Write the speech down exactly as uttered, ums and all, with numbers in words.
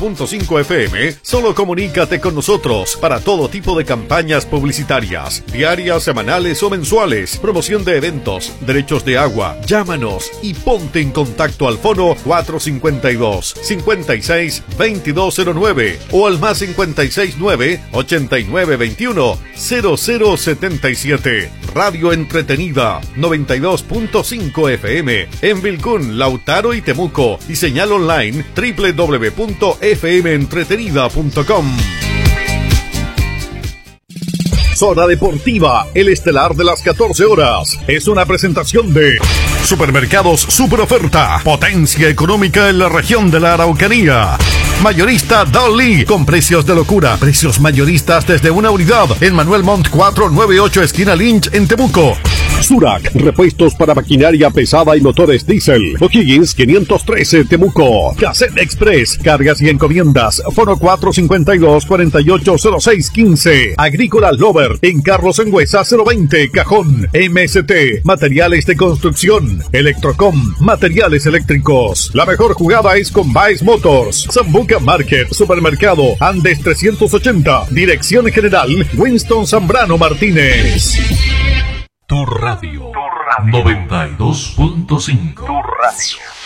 punto cinco F M, solo comunícate con nosotros para todo tipo de campañas publicitarias, diarias, semanales o mensuales, promoción de eventos, derechos de agua. Llámanos y ponte en contacto al fono cuatro cinco dos, cinco seis, veintidós cero nueve o al más cincuenta y seis nueve, ochenta y nueve veintiuno, cero cero setenta y siete. Radio Entretenida noventa y dos punto cinco F M en Vilcún, Lautaro y Temuco, y señal online doble u doble u doble u punto f m entretenida punto com. Zona Deportiva, el estelar de las catorce horas, es una presentación de Supermercados Super Oferta, potencia económica en la región de la Araucanía. Mayorista Dali, con precios de locura, precios mayoristas desde una unidad en Manuel Montt cuatrocientos noventa y ocho, esquina Lynch, en Temuco. Surac, repuestos para maquinaria pesada y motores diésel. O'Higgins quinientos trece, Temuco. Cassette Express, cargas y encomiendas. Fono cuatro cinco dos, cuarenta y ocho, cero seis quince. Agrícola Lover, en Carlos Engüesa cero veinte, Cajón. M S T, materiales de construcción. Electrocom, materiales eléctricos. La mejor jugada es con Baez Motors. Zambuca Market, Supermercado Andes trescientos ochenta. Dirección General Winston Zambrano Martínez. Tu radio, tu radio. noventa y dos punto cinco. Tu radio.